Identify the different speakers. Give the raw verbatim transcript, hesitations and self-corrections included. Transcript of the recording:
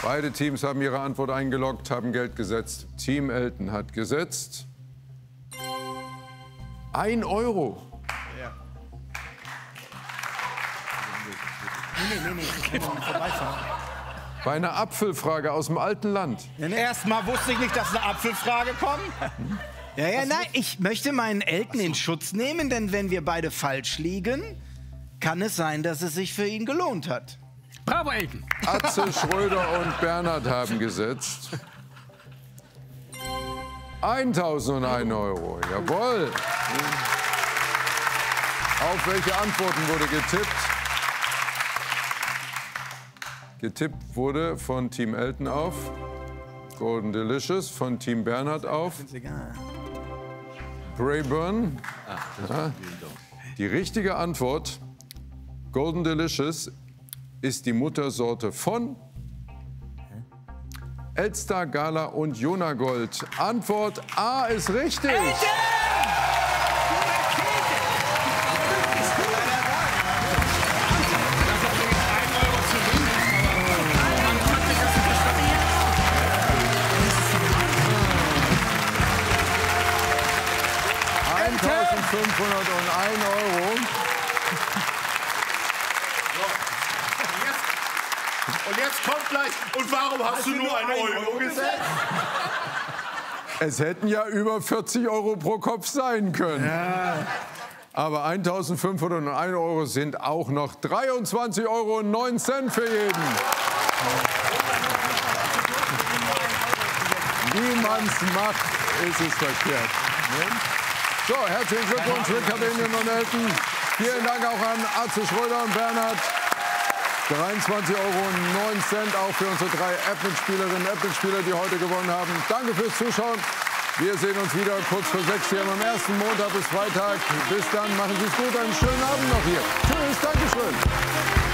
Speaker 1: Beide Teams haben ihre Antwort eingeloggt, haben Geld gesetzt. Team Elton hat gesetzt ein Euro.
Speaker 2: Ja.
Speaker 3: Nee, nee, nee, ich kann nicht vorbeifahren.
Speaker 1: Bei einer Apfelfrage aus dem alten Land.
Speaker 2: Denn erstmal wusste ich nicht, dass eine Apfelfrage kommt. Ja, ja, nein, ich möchte meinen Elton in Schutz nehmen, denn wenn wir beide falsch liegen, kann es sein, dass es sich für ihn gelohnt hat.
Speaker 3: Bravo, Elton.
Speaker 1: Atze, Schröder und Bernhard haben gesetzt eintausendeins Euro. Jawohl. Auf welche Antworten wurde getippt? Getippt wurde von Team Elton auf Golden Delicious, von Team Bernhard auf
Speaker 2: Ist egal.
Speaker 1: Braeburn. Ja. Die richtige Antwort, Golden Delicious, ist die Muttersorte von Elster, Gala und Jonagold. Antwort A ist richtig. eintausendfünfhunderteins Euro.
Speaker 4: Und jetzt kommt gleich, und warum hast, hast du nur einen Euro, Euro gesetzt?
Speaker 1: Es hätten ja über vierzig Euro pro Kopf sein können.
Speaker 2: Ja.
Speaker 1: Aber eintausendfünfhunderteins Euro sind auch noch dreiundzwanzig Euro und neun Cent für jeden. Wie man's macht, ist es verkehrt. So, herzlichen Glückwunsch, Rick Cavanian und Elton. Vielen Dank auch an Atze, Schröder und Bernhard. dreiundzwanzig Euro und neun Cent auch für unsere drei App-Mitspielerinnen und App-Mitspieler, die heute gewonnen haben. Danke fürs Zuschauen. Wir sehen uns wieder kurz vor sechs hier am ersten Montag bis Freitag. Bis dann, machen Sie es gut, einen schönen Abend noch hier. Tschüss, Dankeschön.